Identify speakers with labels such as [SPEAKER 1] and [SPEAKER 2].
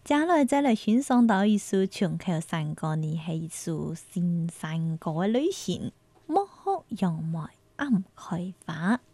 [SPEAKER 1] 接來再來欣賞到一首全球山歌，呢係一首新山歌嘅類型，莫學楊梅暗開花。